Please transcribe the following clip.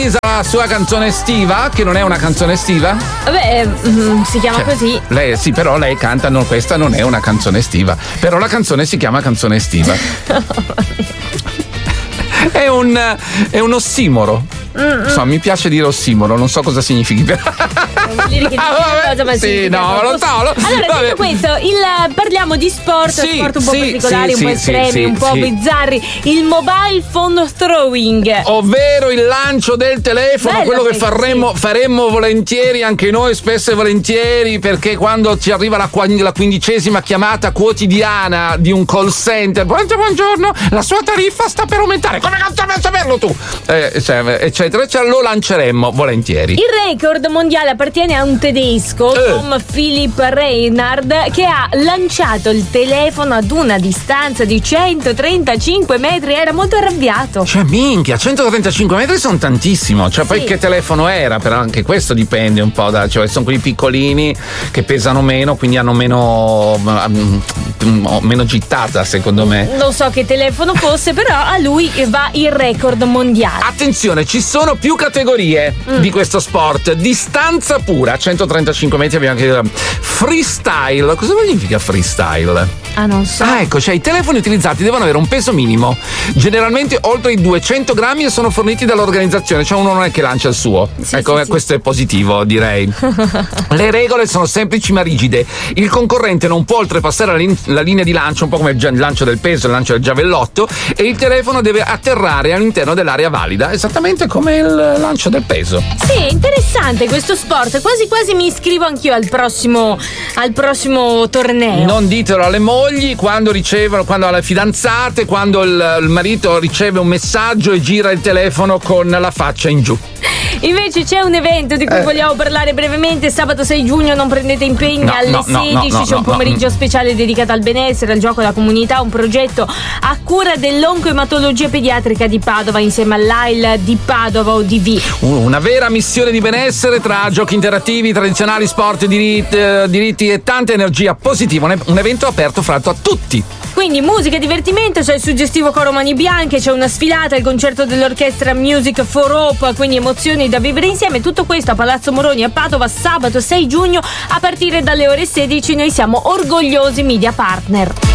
improvvisa la sua canzone estiva, che non è una canzone estiva. Vabbè, si chiama così. Lei, sì, però lei canta, no, questa non è una canzone estiva. Però la canzone si chiama canzone estiva. È un ossimoro. Insomma, mi piace dire ossimoro, non so cosa significhi. Sì, no, lo so. Allora, detto questo, parliamo di sport, sport un po' particolari, un po' estremi, un po' bizzarri. Il mobile phone throwing, ovvero il lancio del telefono. Bello, quello che faremmo volentieri anche noi, spesso e volentieri, perché quando ci arriva la 15ª chiamata quotidiana di un call center, buongiorno, la sua tariffa sta per aumentare, come cazzo vai a saperlo tu? Eccetera, lo lanceremmo volentieri. Il record mondiale appartiene a un tedesco, Tom Philipp Reinhard, che ha lanciato il telefono ad una distanza di 135 metri. Era molto arrabbiato. Cioè, minchia, 135 metri sono tantissimo. Cioè, poi che telefono era? Però anche questo dipende un po' cioè, sono quelli piccolini che pesano meno, quindi hanno meno gittata, secondo me. Non so che telefono fosse, però a lui va il record mondiale. Attenzione, ci sono più categorie di questo sport. Distanza pura, 135 metri, abbiamo anche freestyle. Cosa significa freestyle? Non so. Ecco, cioè i telefoni utilizzati devono avere un peso minimo, generalmente oltre i 200 grammi, e sono forniti dall'organizzazione, cioè uno non è che lancia il suo. Questo è positivo, direi. Le regole sono semplici ma rigide. Il concorrente non può oltrepassare la linea di lancio, un po' come il lancio del peso, il lancio del giavellotto, e il telefono deve atterrare all'interno dell'area valida, esattamente come il lancio del peso. Sì, è interessante questo sport, quasi quasi mi iscrivo anch'io al prossimo torneo. Non ditelo alle mogli, quando alle fidanzate, quando il marito riceve un messaggio e gira il telefono con la faccia in giù. Invece c'è un evento di cui vogliamo parlare brevemente. Sabato 6 giugno non prendete impegni, alle 16 c'è un pomeriggio speciale dedicato al benessere, al gioco, alla comunità, un progetto a cura dell'oncoematologia pediatrica di Padova insieme all'AIL di Padova ODV. Una vera missione di benessere tra giochi interattivi, tradizionali, sport, diritti e tanta energia positiva. Un evento aperto fra a tutti. Quindi musica e divertimento, c'è il suggestivo coro Mani Bianche, c'è una sfilata, il concerto dell'orchestra Music for Hope, quindi emozioni da vivere insieme. Tutto questo a Palazzo Moroni a Padova sabato 6 giugno a partire dalle ore 16. Noi siamo orgogliosi media partner.